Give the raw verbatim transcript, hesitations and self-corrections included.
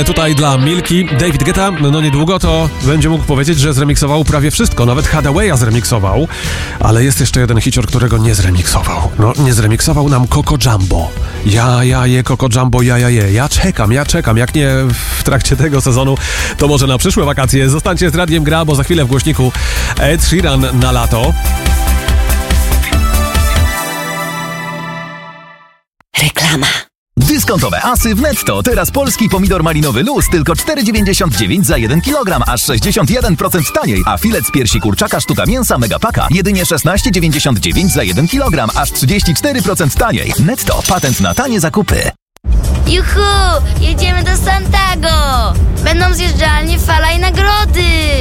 Tutaj dla Milki David Guetta, no niedługo to będzie mógł powiedzieć, że zremiksował prawie wszystko, nawet Hadawaya zremiksował, ale jest jeszcze jeden hicior, którego nie zremiksował. No, nie zremiksował nam Coco Jumbo. Ja, ja je, Coco Jumbo, ja, ja je. Ja czekam, ja czekam, jak nie w trakcie tego sezonu, to może na przyszłe wakacje. Zostańcie z Radiem Gra, bo za chwilę w głośniku Ed Sheeran na lato. Reklama. Dyskontowe asy w Netto. Teraz polski pomidor malinowy luz tylko cztery dziewięćdziesiąt dziewięć za jeden kilogram, aż sześćdziesiąt jeden procent taniej. A filet z piersi kurczaka sztuka mięsa Megapaka jedynie szesnaście dziewięćdziesiąt dziewięć za jeden kilogram, aż trzydzieści cztery procent taniej. Netto. Patent na tanie zakupy. Juhu! Jedziemy do Santago! Będą zjeżdżalnie, fala i nagrody!